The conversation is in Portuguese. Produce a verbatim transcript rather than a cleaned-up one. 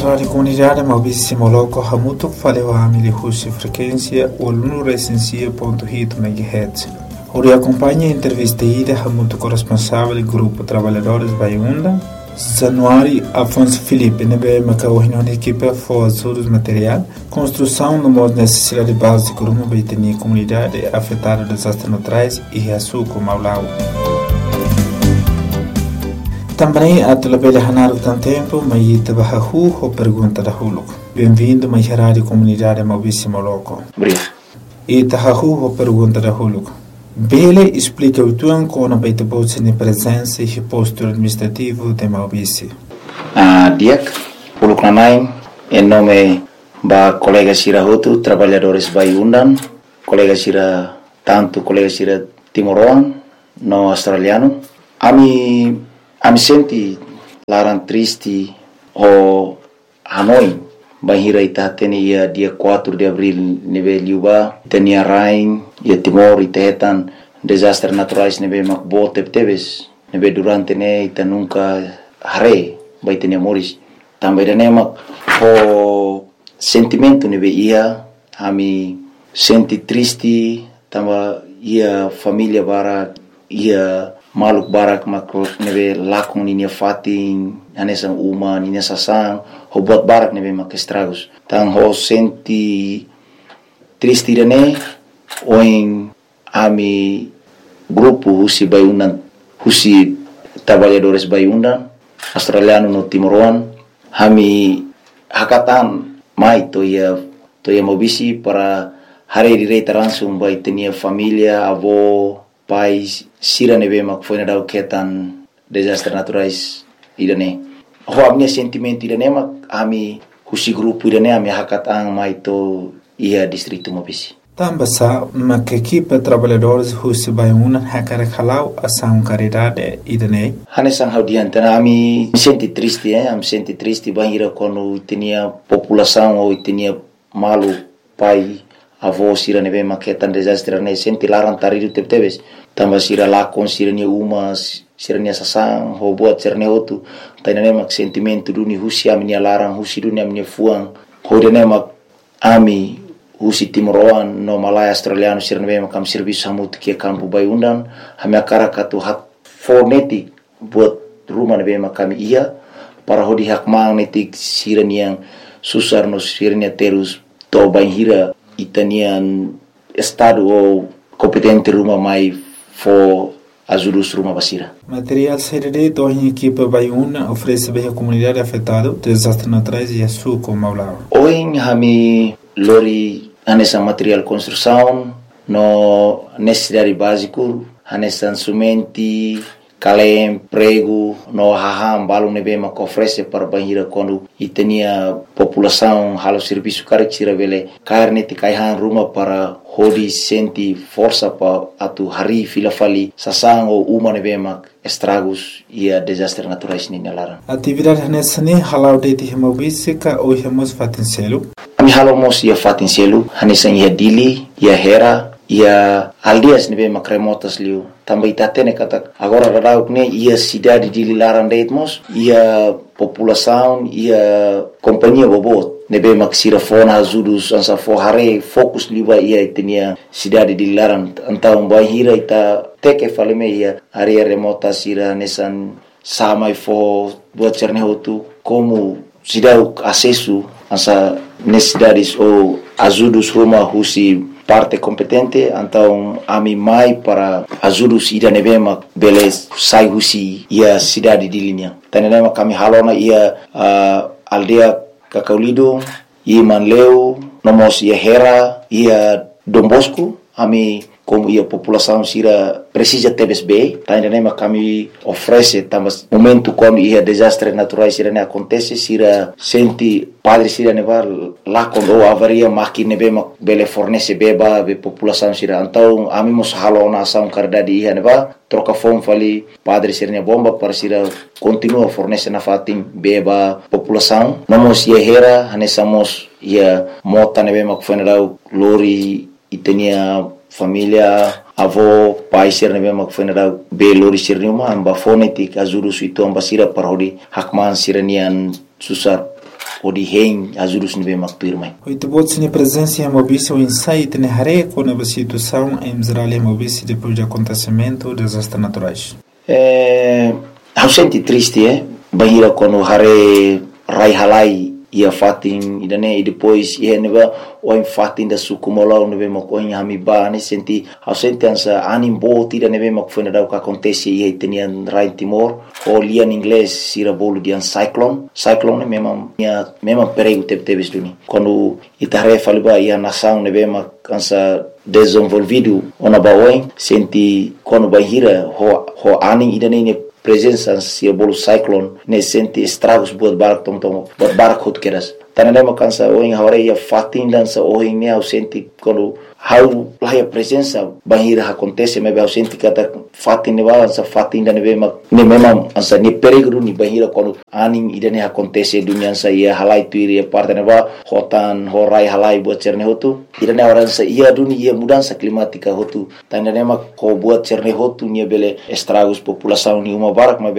Rádio Comunidade Maurício Moloco Hamuto falou a milha russa frequência o aluno recensia ponto oito megahertz. Ori acompanha a entrevista ida Hamuto corresponsável do grupo Trabalhadores Baiunda. Januário Afonso Felipe nebe maca o reunião de equipe for ajudos material, construção no modo necessidade básica de uma baitania comunidade afetada dos desastres naturais e reaçuco Maulau. Também a telebelha Hanar o tempo, mas ita bahahu ou pergunta da Huluco. Bem-vindo, mais rádio comunidade Maurício Moloco. Obrigado. Ita hahu ou pergunta da Huluco. Bele explica o tuan com a baita bolsa de presença e posto administrativo de Maurício. Ah, Diak, Huluco Nanai, em nome da colega Sira Hotu, trabalhadores Baiundan, colega Sira, tanto colega Sira Timoroan, no australiano. Ami Ami senti larang triste o Hanoi bahira ita tenia dia quatro de abril neve liuba tenia rain ia Timor ita hetan desastres naturais neve makbo tep-tebes neve durante ne ita nunca hare bai tenia moris também dane mak o sentimento neve ia ami senti triste tamba ia família bara ia maluk barak makro neve lakon ninia fatin anesan uma ninia sasang ho buat barak neve mak estragos tang ho senti triste dane oing ami grupo husi Baiundan husi trabalhadores Baiundan australiano no Timoroan hami hakatan mai to ia to ia mobisi para hari direita langsung bai tenia família avó pais sira neve mak foi na dau ketan desastres naturais idane ho amnia sentimento idane mak ami husi grupo idane ami hakatang mai to ia distrito Mobisi tambasa mak equipe trabalhadores husi Baiuna hakara khalau asam caridade idane hanesan haudiante ami senti triste eh am senti triste bahira quando tinha população ou tinha malu pai avó sira neve mak ketan desastres ne senti larang taridu tep-tebes tamba sira lakon sira nia uma sira nia sasang ho buat sira nia otu taina mak sentimento duni husi ami nia larang husi dunia ami nia fuang ho dene mak ami husi Timoroan no Malaya australiano sira neve mak am serviço hamut kia kampu Baiundan hami akara katu hak fonetik buat rumah neve mak kami ia para ho di hak magnetik sira nia susar no sira nia terus to baihira itanian estado ou competente rumah mai for ajudos rumah basira. Material serede to em equipe Baiuna oferece bem a comunidade afetada desastres naturais e a sua como Maulau. Hoje hami lori anessa material construção no necessidade básico anessa sumenti kalem prego no haham balum nebe mak oferece para bahira quando itenia população halo serviço carexira vele carne ti kaihan rumah para hodi senti força pa atu hari fila fali sasang ou uma nebe mak estragos ia desastres naturais ni nalaran atividade nessa ne halau de ti Maurício ka o hemos fatincelo ami halomos ia fatincelo hanesan ia dili ia hera ia aldias nebe mak remotas liu também tatene kata agora radauk ne ia cidade de Lilaran deitmos ia população ia companhia bobot nebe mak sira fona ajudos ansa forhare fokus liba ia tenia cidade de Lilaran então bahira ita teke faleme ia area remota sira nesan samai fo buat cerne hotu como cidade acesso ansa necessidades ou ajudos rumah husi parte competente então ami mai para ajudos ida nevema beles sai husi ia cidade de linha tanema kami halona ia uh, aldea Kakaulido ia Manleu nomos ia Hera ia Dombosco ami como ia população sira precisa tebes bem tanema kami oferece tamas momento quando ia desastres naturais sira ne acontece sira senti padre sira neva lá quando avaria maki nebe mak bele fornece beba be população sira então ami mos halona ação caridade ia neva troca fome fali padre sira ne bomba para sira continua fornece na fatim beba população nomos ia Hera hanesamos ia mota nebe mak funeral lori itenia família avó pai sir nebe mak funeral be lori sir numa amba fonetik azuru suito amba sira parodi hakman siranian susar pode rem ajudus nive makpirmai. Oito bots ni presença em mobícia o insight ne hare com a situação em Israel em mobícia depois do acontecimento dos desastres naturais. É, eu senti triste, é, bahira quando hare rai halai ia fatin idane e depois ia neva o em fatin da sukumola neve makoin hamiba ne senti eu senti ansa anim bot ida neve makfuna da o que acontece ia tenian rai Timor o lia em inglês sira bolo de cyclone cyclone mesmo minha mesmo perigo teve teve stuni quando itare faliba ia nação neve makansa desenvolvido ona baoin senti quando bahira ho ho ani idane presença se bolo cyclone ne senti estragos buat barak tom tom buat barak hot keras tanane makansa oin hore ia fatin dan sa oin ne au senti quando how lá a presença bahira acontece mas eu senti que até fatin ne bala sa fatin dan ne mak ne memang ansa ne perigo ni bahira quando aning idane acontece dunia sa ia halai tuiri parte ne ba hotan horai halai buat cerne hotu idane orang sa ia dunia ia mudança climática hotu tanane mak ko buat cerne hotu ni bele estragos população ni uma barak